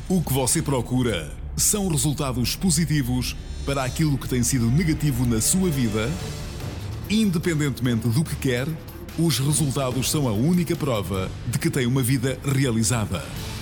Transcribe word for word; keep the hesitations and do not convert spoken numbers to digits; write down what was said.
O que você procura são resultados positivos para aquilo que tem sido negativo na sua vida? Independentemente do que quer, os resultados são a única prova de que tem uma vida realizada.